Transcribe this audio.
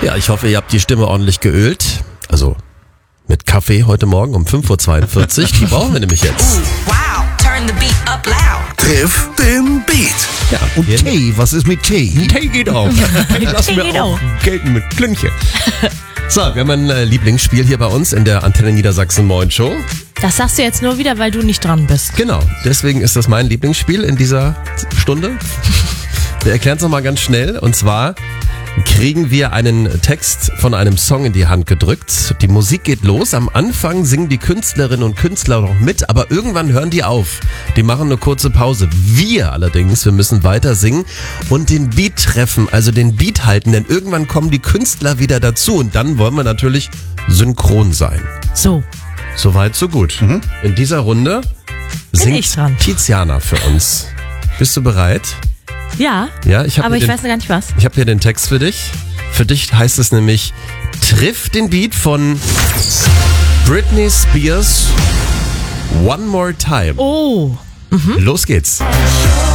Ja, ich hoffe, ihr habt die Stimme ordentlich geölt. Also mit Kaffee heute Morgen um 5.42 Uhr. Die brauchen wir nämlich jetzt. Wow, turn the beat up loud. Triff den Beat. Ja, Und Tee, was ist mit Tee? Tee geht auch. Tee lassen Tee geht wir auch auch. gelten mit Klünche. So, wir haben ein Lieblingsspiel hier bei uns in der Antenne Niedersachsen Moin Show. Das sagst du jetzt nur wieder, weil du nicht dran bist. Genau, deswegen ist das mein Lieblingsspiel in dieser Stunde. Wir erklären es nochmal ganz schnell. Und zwar kriegen wir einen Text von einem Song in die Hand gedrückt. Die Musik geht los. Am Anfang singen die Künstlerinnen und Künstler noch mit, aber irgendwann hören die auf. Die machen eine kurze Pause. Wir allerdings, wir müssen weiter singen und den Beat treffen, also den Beat halten, denn irgendwann kommen die Künstler wieder dazu und dann wollen wir natürlich synchron sein. So. Soweit, so gut. In dieser Runde singt ich dran. Tiziana für uns. Bist du bereit? Ja, Ja, ich habe aber ich weiß noch gar nicht was. Ich habe hier den Text für dich. Für dich heißt es nämlich, triff den Beat von Britney Spears One More Time. Oh. Los geht's.